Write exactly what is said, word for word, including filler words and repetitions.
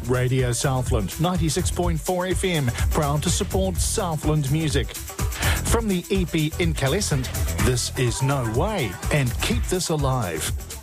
Radio Southland, ninety-six point four F M, proud to support Southland music. From the E P Incalescent, this is No Way and Keep This Alive.